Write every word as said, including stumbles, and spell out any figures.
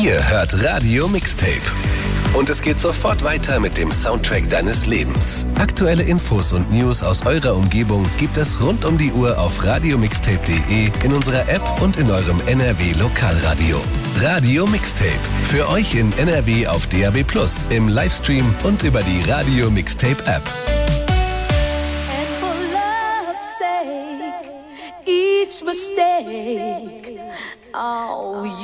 Ihr hört Radio Mixtape. Und es geht sofort weiter mit dem Soundtrack deines Lebens. Aktuelle Infos und News aus eurer Umgebung gibt es rund um die Uhr auf radiomixtape punkt de, in unserer App und in eurem N R W Lokalradio. Radio Mixtape. Für euch in N R W auf D A B plus, im Livestream und über die Radio Mixtape App. And for love's sake, each mistake, oh,